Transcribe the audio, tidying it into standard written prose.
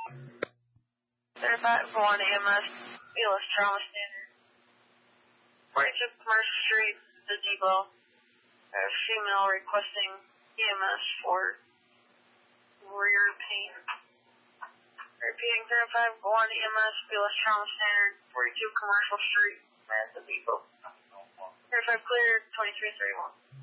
Certified for 1 EMS, BLS Trauma Standard. 42 Commercial Street, the depot. Female requesting EMS for rear pain. Repeating, certified for 1 EMS, BLS Trauma Standard, 42 Commercial Street, at the depot. Certified clear, 2331.